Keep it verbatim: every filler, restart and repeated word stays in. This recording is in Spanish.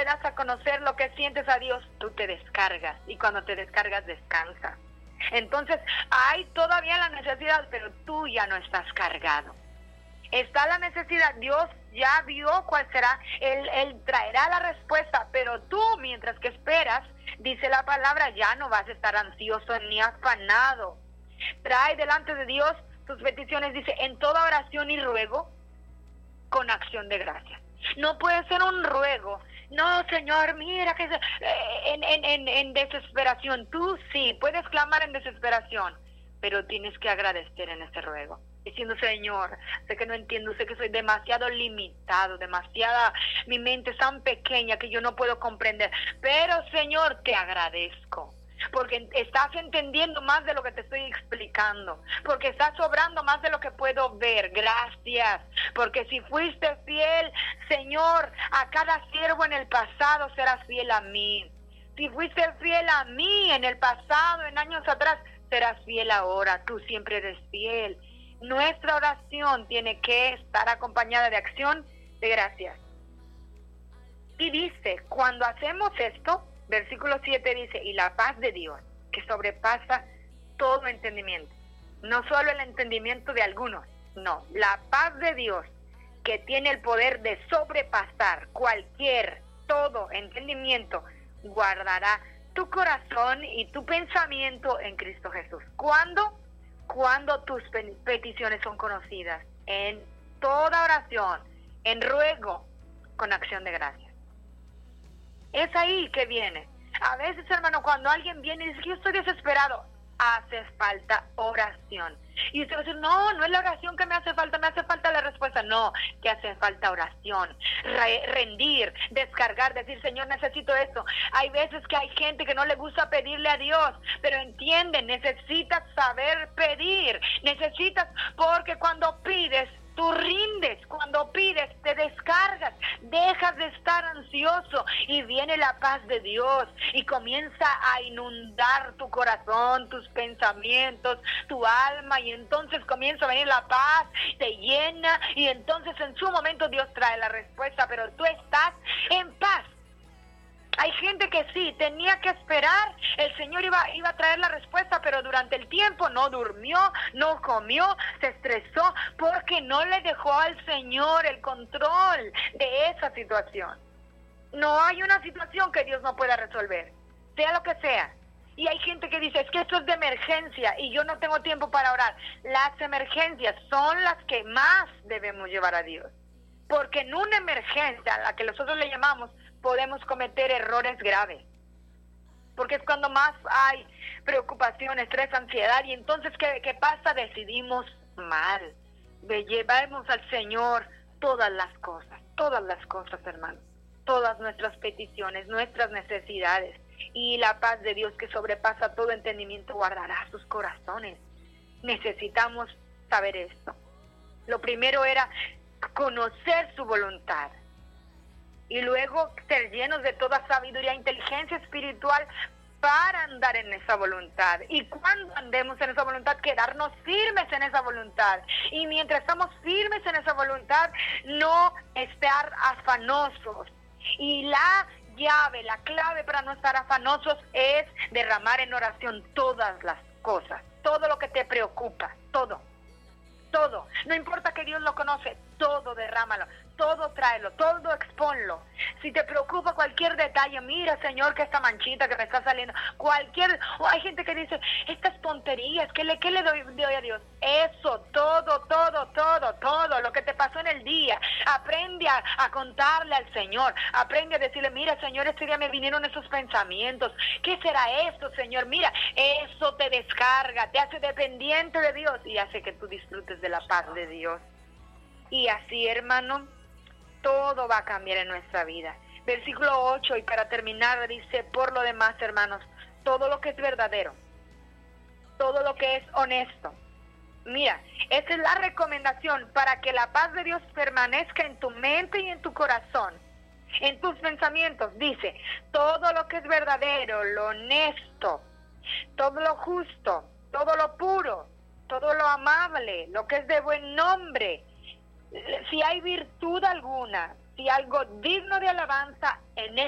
llegarás a conocer lo que sientes a Dios, tú te descargas. Y cuando te descargas, descansas. Entonces, hay todavía la necesidad, pero tú ya no estás cargado. Está la necesidad, Dios ya vio cuál será, Él, Él traerá la respuesta, pero tú, mientras que esperas, dice la palabra, ya no vas a estar ansioso ni afanado. Trae delante de Dios tus peticiones, dice, en toda oración y ruego, con acción de gracias. No puede ser un ruego, no, Señor, mira que se, en, en, en, en desesperación. Tú sí, puedes clamar en desesperación, pero tienes que agradecer en ese ruego. Diciendo, Señor, sé que no entiendo, sé que soy demasiado limitado, demasiada, mi mente es tan pequeña que yo no puedo comprender. Pero, Señor, te agradezco, porque estás entendiendo más de lo que te estoy explicando, porque estás obrando más de lo que puedo ver. Gracias, porque si fuiste fiel, Señor, a cada siervo en el pasado, serás fiel a mí. Si fuiste fiel a mí en el pasado, en años atrás, serás fiel ahora. Tú siempre eres fiel. Nuestra oración tiene que estar acompañada de acción de gracias. Y dice, cuando hacemos esto, versículo siete dice, y la paz de Dios, que sobrepasa todo entendimiento. No solo el entendimiento de algunos, no, la paz de Dios, que tiene el poder de sobrepasar cualquier, todo entendimiento, guardará tu corazón y tu pensamiento en Cristo Jesús. ¿Cuándo? Cuando tus peticiones son conocidas, en toda oración, en ruego, con acción de gracias. Es ahí que viene. A veces, hermano, cuando alguien viene y dice, yo estoy desesperado, hace falta oración. Y usted va a decir, no, no es la oración que me hace falta, me hace falta la respuesta. No, que hace falta oración, Re- rendir, descargar, decir, Señor, necesito esto. Hay veces que hay gente que no le gusta pedirle a Dios, pero entiende, necesitas saber pedir, necesitas, porque cuando pides, tú rindes, cuando pides, te descargas, dejas de estar ansioso y viene la paz de Dios y comienza a inundar tu corazón, tus pensamientos, tu alma, y entonces comienza a venir la paz, te llena y entonces en su momento Dios trae la respuesta, pero tú estás en paz. Hay gente que sí, tenía que esperar, el Señor iba, iba a traer la respuesta, pero durante el tiempo no durmió, no comió, se estresó, porque no le dejó al Señor el control de esa situación. No hay una situación que Dios no pueda resolver, sea lo que sea. Y hay gente que dice, es que esto es de emergencia y yo no tengo tiempo para orar. Las emergencias son las que más debemos llevar a Dios. Porque en una emergencia, a la que nosotros le llamamos, podemos cometer errores graves. Porque es cuando más hay preocupación, estrés, ansiedad. Y entonces, ¿qué, qué pasa? Decidimos mal. Llevamos al Señor todas las cosas, todas las cosas, hermano. Todas nuestras peticiones, nuestras necesidades. Y la paz de Dios que sobrepasa todo entendimiento guardará sus corazones. Necesitamos saber esto. Lo primero era conocer su voluntad. Y luego ser llenos de toda sabiduría e inteligencia espiritual para andar en esa voluntad. Y cuando andemos en esa voluntad, quedarnos firmes en esa voluntad. Y mientras estamos firmes en esa voluntad, no estar afanosos. Y la llave, la clave para no estar afanosos es derramar en oración todas las cosas. Todo lo que te preocupa, todo. Todo, no importa que Dios lo conoce, todo derrámalo, todo tráelo, todo expónlo. Si te preocupa cualquier detalle, mira, Señor, que esta manchita que me está saliendo, cualquier, o hay gente que dice, estas tonterías, ¿qué le, qué le doy, doy a Dios? Eso, todo, todo, todo, todo, lo que te pasó en el día, aprende a, a contarle al Señor, aprende a decirle, mira, Señor, este día me vinieron esos pensamientos, ¿qué será esto, Señor? Mira, eso te descarga, te hace dependiente de Dios y hace que tú disfrutes de la paz de Dios. Y así, hermano, todo va a cambiar en nuestra vida. Versículo ocho, y para terminar, dice, por lo demás, hermanos, todo lo que es verdadero, todo lo que es honesto. Mira, esa es la recomendación para que la paz de Dios permanezca en tu mente y en tu corazón, en tus pensamientos. Dice, todo lo que es verdadero, lo honesto, todo lo justo, todo lo puro, todo lo amable, lo que es de buen nombre, si hay virtud alguna, si algo digno de alabanza, en